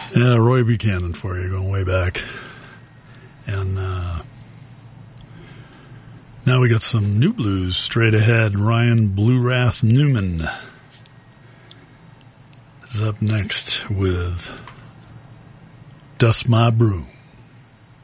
Yeah, Roy Buchanan for you, going way back. And now we got some new blues straight ahead. Ryan Blue Wrath Newman is up next with Dust My Broom.